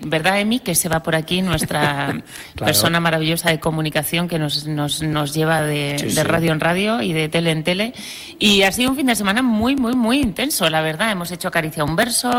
¿verdad, Emi? Que se va por aquí nuestra persona maravillosa de comunicación que nos lleva de radio en radio y de tele en tele. Y ha sido un fin de semana muy, muy, muy intenso, la verdad. Hemos hecho Acaricia un verso,